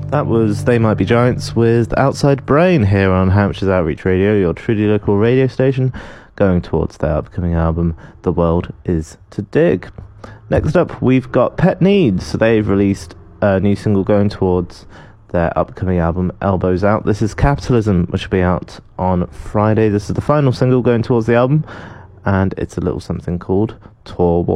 That was They Might Be Giants with Outside Brain here on Hampshire's Outreach Radio, your truly local radio station, going towards their upcoming album, The World Is to Dig. Next up, we've got Pet Needs. They've released a new single going towards their upcoming album, Elbows Out. This is Capitalism, which will be out on Friday. This is the final single going towards the album, and it's a little something called Tour Walk.